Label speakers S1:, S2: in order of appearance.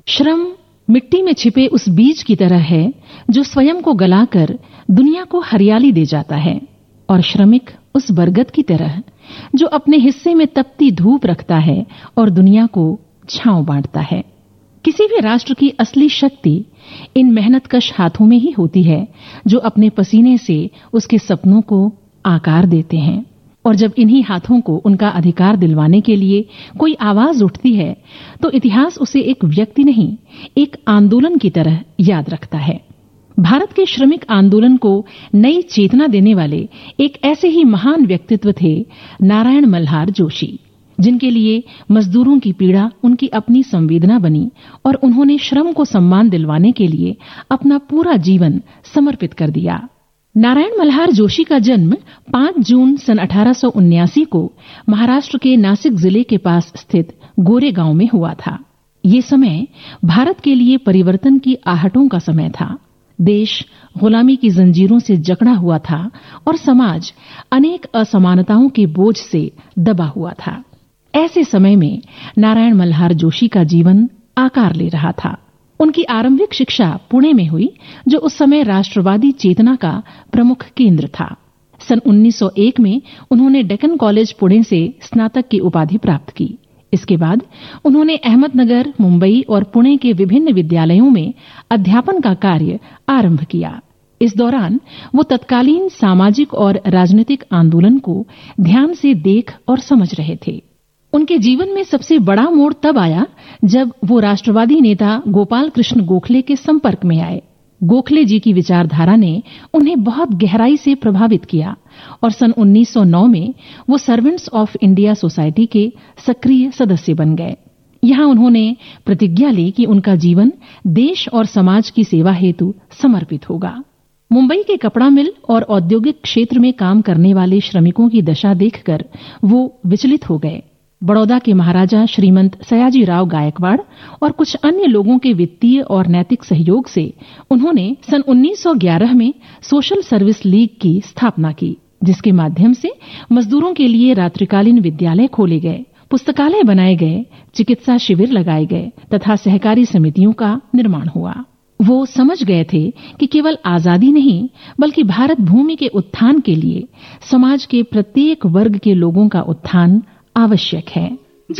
S1: श्रम मिट्टी में छिपे उस बीज की तरह है जो स्वयं को गलाकर दुनिया को हरियाली दे जाता है, और श्रमिक उस बरगद की तरह जो अपने हिस्से में तपती धूप रखता है और दुनिया को छांव बांटता है। किसी भी राष्ट्र की असली शक्ति इन मेहनतकश हाथों में ही होती है जो अपने पसीने से उसके सपनों को आकार देते हैं। और जब इन्हीं हाथों को उनका अधिकार दिलवाने के लिए कोई आवाज उठती है तो इतिहास उसे एक व्यक्ति नहीं, एक आंदोलन की तरह याद रखता है। भारत के श्रमिक आंदोलन को नई चेतना देने वाले एक ऐसे ही महान व्यक्तित्व थे नारायण मल्हार जोशी, जिनके लिए मजदूरों की पीड़ा उनकी अपनी संवेदना बनी और उन्होंने श्रम को सम्मान दिलवाने के लिए अपना पूरा जीवन समर्पित कर दिया। नारायण मल्हार जोशी का जन्म 5 जून सन 1879 को महाराष्ट्र के नासिक जिले के पास स्थित गोरेगांव में हुआ था। ये समय भारत के लिए परिवर्तन की आहटों का समय था। देश गुलामी की जंजीरों से जकड़ा हुआ था और समाज अनेक असमानताओं के बोझ से दबा हुआ था। ऐसे समय में नारायण मल्हार जोशी का जीवन आकार ले रहा था। उनकी आरंभिक शिक्षा पुणे में हुई, जो उस समय राष्ट्रवादी चेतना का प्रमुख केंद्र था। सन 1901 में उन्होंने डेक्कन कॉलेज पुणे से स्नातक की उपाधि प्राप्त की। इसके बाद उन्होंने अहमदनगर, मुंबई और पुणे के विभिन्न विद्यालयों में अध्यापन का कार्य आरंभ किया। इस दौरान वो तत्कालीन सामाजिक और राजनीतिक आंदोलन को ध्यान से देख और समझ रहे थे। उनके जीवन में सबसे बड़ा मोड़ तब आया जब वो राष्ट्रवादी नेता गोपाल कृष्ण गोखले के संपर्क में आए। गोखले जी की विचारधारा ने उन्हें बहुत गहराई से प्रभावित किया और सन 1909 में वो सर्वेंट्स ऑफ इंडिया सोसाइटी के सक्रिय सदस्य बन गए। यहाँ उन्होंने प्रतिज्ञा ली कि उनका जीवन देश और समाज की सेवा हेतु समर्पित होगा। मुंबई के कपड़ा मिल और औद्योगिक क्षेत्र में काम करने वाले श्रमिकों की दशा देखकर वो विचलित हो गए। बड़ौदा के महाराजा श्रीमंत सयाजीराव गायकवाड़ और कुछ अन्य लोगों के वित्तीय और नैतिक सहयोग से उन्होंने सन 1911 में सोशल सर्विस लीग की स्थापना की, जिसके माध्यम से मजदूरों के लिए रात्रिकालीन विद्यालय खोले गए, पुस्तकालय बनाए गए, चिकित्सा शिविर लगाए गए तथा सहकारी समितियों का निर्माण हुआ। वो समझ गए थे कि केवल आजादी नहीं बल्कि भारत भूमि के उत्थान के लिए समाज के प्रत्येक वर्ग के लोगों का उत्थान आवश्यक है।